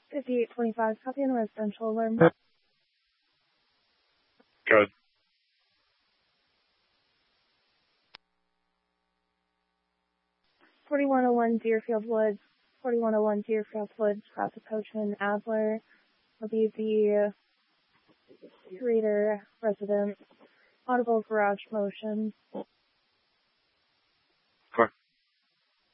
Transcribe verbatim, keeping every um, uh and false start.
fifty-eight twenty-five, copy on residential alarm. Good. forty-one oh one Deerfield Woods, forty-one oh one Deerfield Woods, cross of Coachman Adler, will be the Reader resident, audible garage motion.